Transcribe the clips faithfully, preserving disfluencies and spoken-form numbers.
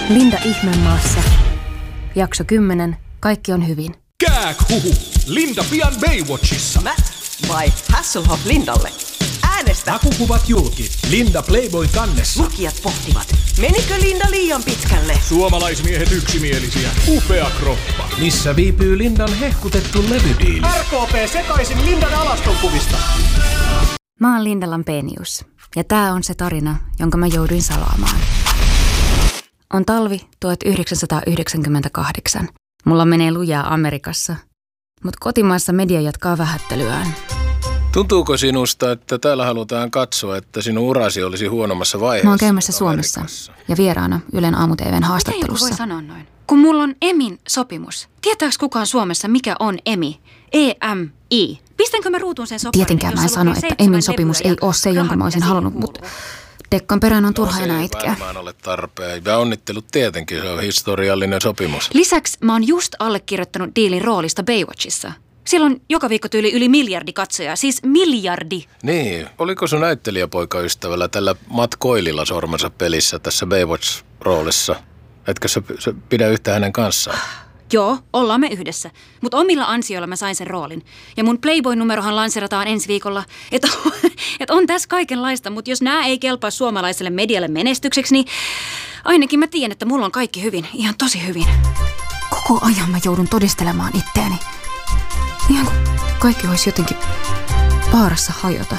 Linda Ihmemaassa. Jakso kymmenen. Kaikki on hyvin. Kääkhuhu! Linda pian Baywatchissa. Mä vai Hasselhoff Lindalle? Äänestä! Hakukuvat julki. Linda Playboy kannessa. Lukijat pohtivat, menikö Linda liian pitkälle? Suomalaismiehet yksimielisiä. Upea kroppa. Missä viipyy Lindan hehkutettu levydiili? R K P sekaisin Lindan alastonkuvista. Mä oon Linda Lampenius. Ja tää on se tarina, jonka mä jouduin salaamaan. On talvi tuhatyhdeksänsataayhdeksänkymmentäkahdeksan. Mulla menee lujaa Amerikassa, mutta kotimaassa media jatkaa vähättelyään. Tuntuuko sinusta, että täällä halutaan katsoa, että sinun urasi olisi huonommassa vaiheessa? Mä oon käymässä Suomessa ja vieraana Ylen aamu T V:n haastattelussa. Miten joku voi sanoa noin? Kun mulla on Emin sopimus. Tietääks kukaan Suomessa, mikä on Emi? E M I. Pistänkö mä ruutuun sen soparin? Tietenkään mä en sano, että Emin sopimus ei ole se, jonka mä olisin halunnut, mutta Dekkan perään on turha no, enää itkeä. Se ei varmaan ole tarpeen. Ja onnittelut tietenkin, se on historiallinen sopimus. Lisäksi mä oon just allekirjoittanut diilin roolista Baywatchissa. Silloin joka viikko tyyli yli miljardi katsojaa, siis miljardi. Niin, oliko sun näyttelijäpoikaystävällä tällä Matt Coililla sormensa pelissä tässä Baywatch-roolissa? Etkö sä, sä pidä yhtä hänen kanssaan? Joo, ollaan me yhdessä. Mutta omilla ansioilla mä sain sen roolin. Ja mun Playboy-numerohan lanserataan ensi viikolla. Että et on tässä kaikenlaista, mutta jos nämä ei kelpaa suomalaiselle medialle menestykseksi, niin ainakin mä tiedän, että mulla on kaikki hyvin. Ihan tosi hyvin. Koko ajan mä joudun todistelemaan itteeni. Ihan kuin kaikki olisi jotenkin vaarassa hajota.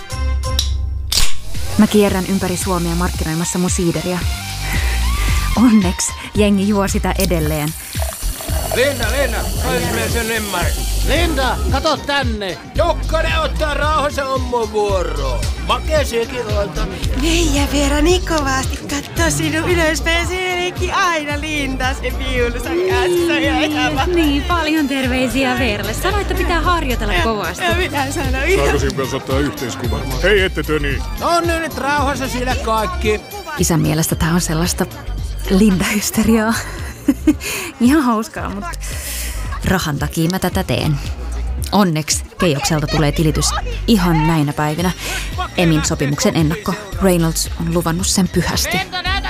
Mä kierrän ympäri Suomea markkinoimassa mun siideriä. Onneksi jengi juo sitä edelleen. Linda, Linda, soitimme sen emmari. Linda, kato tänne. Jokkane ottaa rauhassa ommo vuoroon. Makeisiakin on. Meijä Veera niin kovasti kattoo sinun ylöspäin. Siinäkin aina Linda se viulunsa kanssa. Ja ihan niin, paljon terveisiä Veeralle. Sano, että pitää harjoitella kovasti. Ja minä sanoin. Saako sinun kanssa ottaa yhteiskuvan? Hei, ette te niin. On nyt rauhassa sillä kaikki. Isän mielestä tää on sellaista Linda-hysteriaa. Ihan hauskaa, mutta rahan takia mä tätä teen. Onneksi Keijokselta tulee tilitys ihan näinä päivinä. Emin sopimuksen ennakko. Reynolds on luvannut sen pyhästi.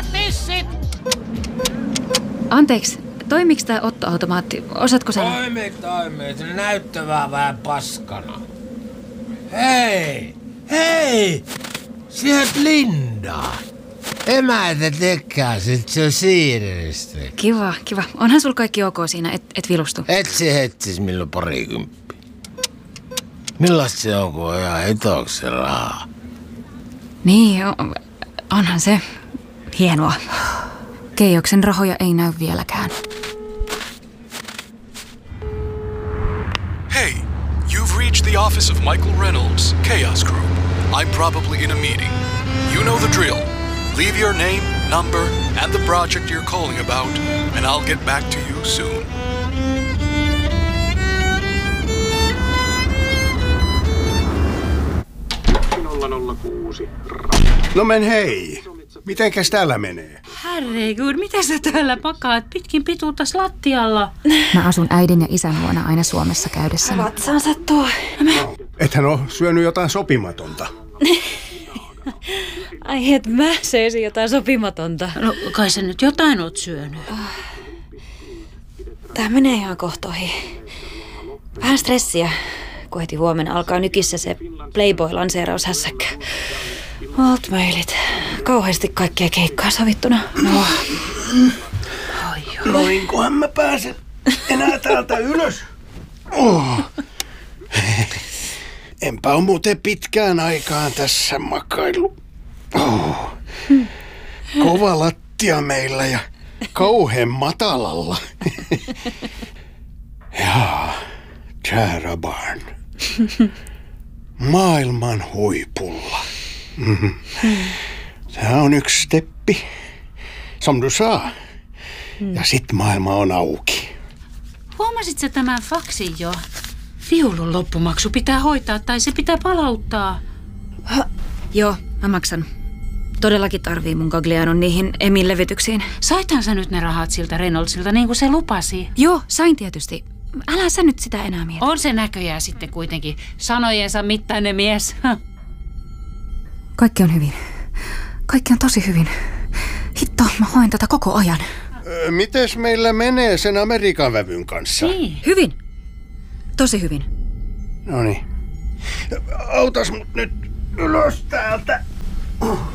Anteeksi, toimiks tää ottoautomaatti? Osaatko sanoa? Toimi, toimi. Se näyttävää vähän paskana. Hei, hei! Sieltä Linda. Emäitä tekää sit se siirrestä. Kiva, kiva. Onhan sul kaikki ok siinä, et, et vilustu? Et se hetsis milloin parikymppi. Millaista se on, kun on ihan hitoksi se rahaa? Niin, on, onhan se hienoa. Keijoksen rahoja ei näy vieläkään. Hey, you've reached the office of Michael Reynolds, Chaos Group. I'm probably in a meeting. You know the drill. Leave your name, number, and the project you're calling about, and I'll get back to you soon. No men hei. Mitenkäs täällä menee? Herregud, mitä sä täällä pakaat pitkin pituuttas lattialla? Mä asun äidin ja isän luona aina Suomessa käydessä. Vatsaansa tuo. No, ethän oo syönyt jotain sopimatonta. Ai et mä söisin jotain sopimatonta. No kai sä nyt jotain oot syönyt. Tää menee ihan kohtoihin. Vähän stressiä, kun heti huomenna alkaa nykissä se Playboy-lanseeraushässäkkä. Altmailit. Kauheasti kaikkea keikkaa sovittuna. No. Noinkohan mä pääsen enää täältä ylös? Oh. Enpä ole muuten pitkään aikaan tässä makailu. Oh. Kova lattia meillä ja kauhean matalalla. Jaa, Tara Barn. Maailman huipulla. Mm-hmm. Tämä on yksi steppi. Som du sa. Ja sit maailma on auki. Huomasit sä tämän faksin jo? Viulun loppumaksu pitää hoitaa tai se pitää palauttaa. Ha, joo, mä maksan. Todellakin tarvii mun Gaglianon niihin Emin levytyksiin. Saithan sä nyt ne rahat siltä Reynoldsilta niin kuin se lupasi? Joo, sain tietysti. Älä sä nyt sitä enää mieti. On se näköjään sitten kuitenkin sanojensa mittainen mies. Kaikki on hyvin. Kaikki on tosi hyvin. Hitto. Mä hoin tätä koko ajan. Ö, mites meillä menee sen Amerikan vävyn kanssa? Niin. Hyvin. Tosi hyvin. Noniin. Autas mut nyt ylös täältä.